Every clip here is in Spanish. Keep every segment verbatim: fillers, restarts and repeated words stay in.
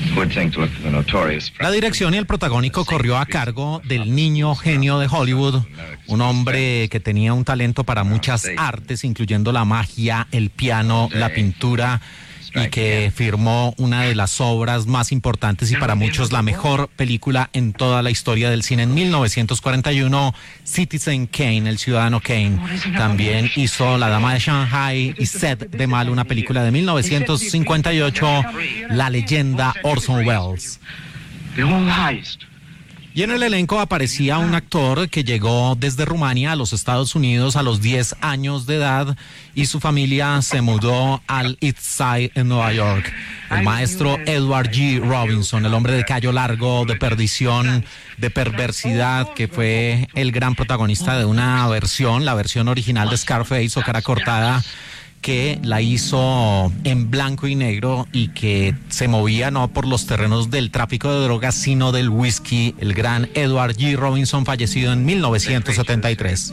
La dirección y el protagónico corrió a cargo del niño genio de Hollywood, un hombre que tenía un talento para muchas artes, incluyendo la magia, el piano, la pintura, y que firmó una de las obras más importantes y para muchos la mejor película en toda la historia del cine en mil novecientos cuarenta y uno, Citizen Kane, el ciudadano Kane. También hizo La Dama de Shanghai y Sed de Mal, una película de mil novecientos cincuenta y ocho, la leyenda Orson Welles. Y en el elenco aparecía un actor que llegó desde Rumania a los Estados Unidos a los diez años de edad y su familia se mudó al East Side en Nueva York. El maestro Edward G. Robinson, el hombre de cabello largo, de perdición, de perversidad, que fue el gran protagonista de una versión, la versión original de Scarface o Cara Cortada, que la hizo en blanco y negro y que se movía no por los terrenos del tráfico de drogas, sino del whisky, el gran Edward G. Robinson, fallecido en mil novecientos setenta y tres.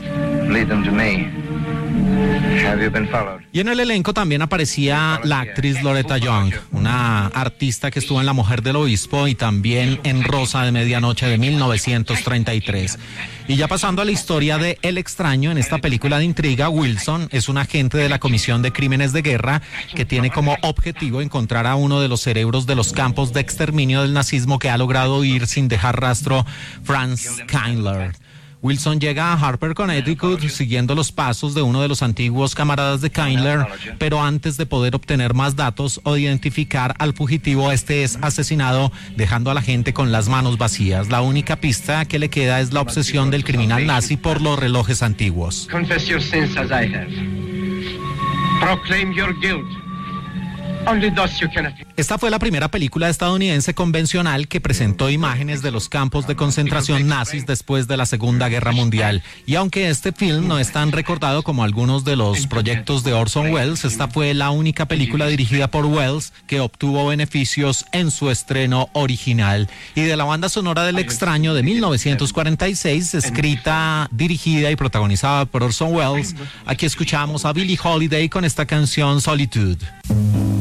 Y en el elenco también aparecía la actriz Loretta Young, una artista que estuvo en La Mujer del Obispo y también en Rosa de Medianoche de mil novecientos treinta y tres. Y ya pasando a la historia de El Extraño, en esta película de intriga, Wilson es un agente de la Comisión de Crímenes de Guerra que tiene como objetivo encontrar a uno de los cerebros de los campos de exterminio del nazismo que ha logrado huir sin dejar rastro, Franz Kindler. Wilson llega a Harper, Connecticut, siguiendo los pasos de uno de los antiguos camaradas de Kindler, pero antes de poder obtener más datos o identificar al fugitivo, este es asesinado, dejando a la gente con las manos vacías. La única pista que le queda es la obsesión del criminal nazi por los relojes antiguos. Confess your sins as I have. Proclaim your guilt. Only thus you can... Esta fue la primera película estadounidense convencional que presentó imágenes de los campos de concentración nazis después de la Segunda Guerra Mundial. Y aunque este film no es tan recordado como algunos de los proyectos de Orson Welles, esta fue la única película dirigida por Welles que obtuvo beneficios en su estreno original. Y de la banda sonora del Extraño de mil novecientos cuarenta y seis, escrita, dirigida y protagonizada por Orson Welles, aquí escuchamos a Billie Holiday con esta canción Solitude.